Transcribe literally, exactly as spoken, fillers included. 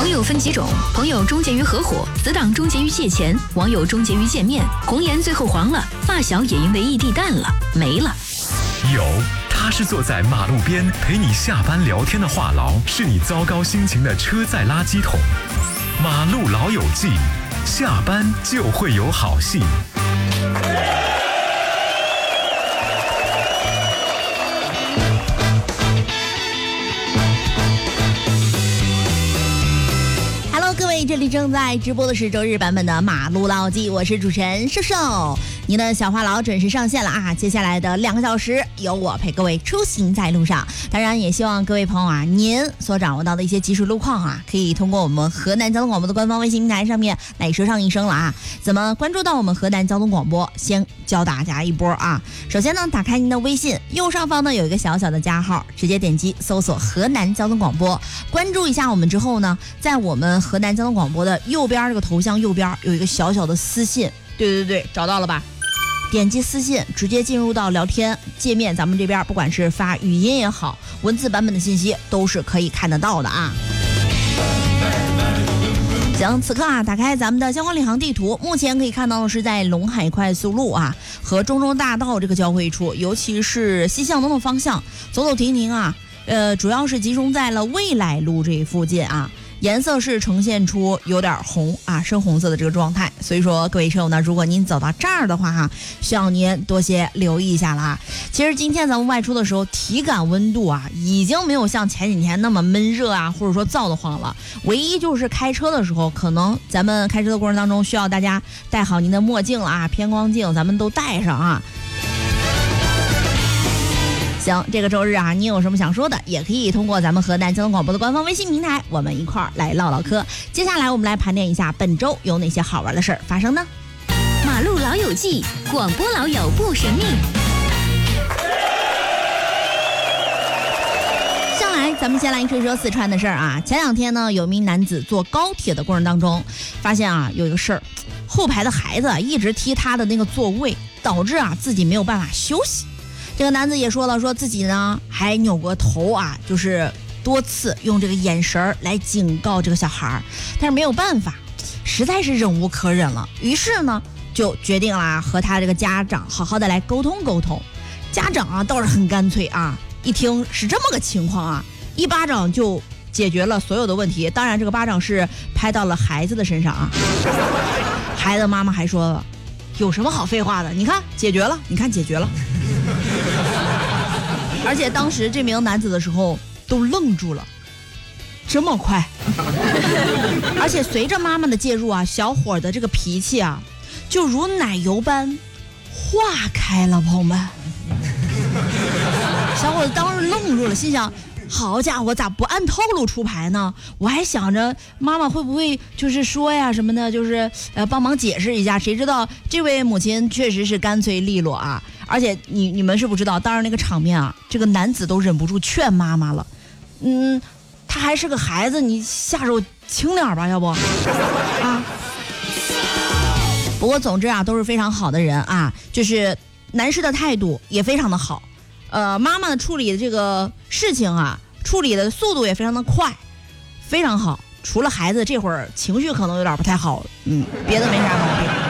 朋友分几种，朋友终结于合伙，死党终结于借钱，网友终结于见面，红颜最后黄了，发小也因为异地淡了，没了。 有，他是坐在马路边陪你下班聊天的话痨，是你糟糕心情的车载垃圾桶。马路老友记，下班就会有好戏。 各位，这里正在直播的是周日版本的马路老记，我是主持人瘦瘦，您的小话痨准时上线了啊！接下来的两个小时有我陪各位出行在路上，当然也希望各位朋友啊，您所掌握到的一些即时路况啊，可以通过我们河南交通广播的官方微信平台上面来说上一声了啊！怎么关注到我们河南交通广播？先教大家一波啊！首先呢，打开您的微信，右上方呢有一个小小的加号，直接点击搜索河南交通广播，关注一下我们之后呢，在我们河南交通广播的右边这个头像右边有一个小小的私信，对对对，找到了吧？点击私信，直接进入到聊天界面，咱们这边不管是发语音也好，文字版本的信息都是可以看得到的啊。行，此刻啊，打开咱们的相关领航地图，目前可以看到的是在陇海快速路啊和中州大道这个交汇处，尤其是西向东的方向，走走停停啊，呃，主要是集中在了未来路这一附近啊。颜色是呈现出有点红啊，深红色的这个状态，所以说各位车友呢，如果您走到这儿的话哈，需要您多些留意一下了啊。其实今天咱们外出的时候，体感温度啊，已经没有像前几天那么闷热啊，或者说燥得慌了。唯一就是开车的时候，可能咱们开车的过程当中，需要大家戴好您的墨镜了啊，偏光镜咱们都戴上啊。行，这个周日啊，你有什么想说的，也可以通过咱们河南交通广播的官方微信平台，我们一块儿来唠唠嗑。接下来我们来盘点一下本周有哪些好玩的事儿发生呢？ 马路老友记，广播老友不神秘。 上来咱们先来说一说四川的事儿啊。前两天呢，有名男子坐高铁的过程当中，发现啊有一个事儿，后排的孩子一直踢他的那个座位，导致啊自己没有办法休息。这个男子也说了，说自己呢还扭过头啊，就是多次用这个眼神来警告这个小孩，但是没有办法，实在是忍无可忍了，于是呢就决定啦和他这个家长好好的来沟通沟通。家长啊倒是很干脆啊，一听是这么个情况啊，一巴掌就解决了所有的问题。当然这个巴掌是拍到了孩子的身上啊，孩子妈妈还说了，有什么好废话的，你看解决了，你看解决了。而且当时这名男子的时候都愣住了，这么快？而且随着妈妈的介入啊，小伙的这个脾气啊，就如奶油般化开了，朋友们。小伙子当时愣住了，心想，好家伙，咋不按套路出牌呢？我还想着妈妈会不会就是说呀什么的，就是呃帮忙解释一下。谁知道这位母亲确实是干脆利落啊！而且你你们是不知道，当时那个场面啊，这个男子都忍不住劝妈妈了，嗯，他还是个孩子，你下手轻点吧，要不啊？不过总之啊，都是非常好的人啊，就是男士的态度也非常的好。呃，妈妈处理的这个事情啊，处理的速度也非常的快，非常好。除了孩子这会儿情绪可能有点不太好，嗯，别的没啥毛病。